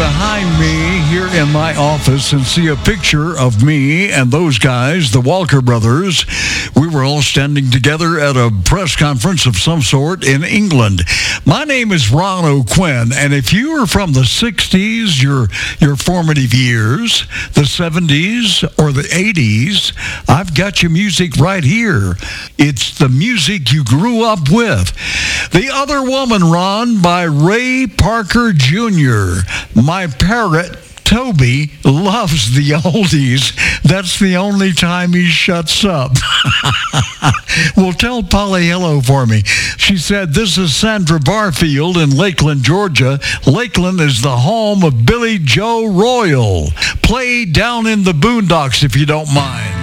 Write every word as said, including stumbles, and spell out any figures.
behind me here in my office and see a picture of me and those guys, the Walker brothers. We were all standing together at a press conference of some sort in England. My name is Ron O'Quinn, and if you are from the sixties, your your formative years, the seventies, or the eighties, I've got your music right here. It's the music you grew up with. The Other Woman, Ron, by Ray Parker Junior My parrot, Toby, loves the oldies. That's the only time he shuts up. Well, tell Polly hello for me. She said, this is Sandra Barfield in Lakeland, Georgia. Lakeland is the home of Billy Joe Royal. Play Down in the Boondocks if you don't mind.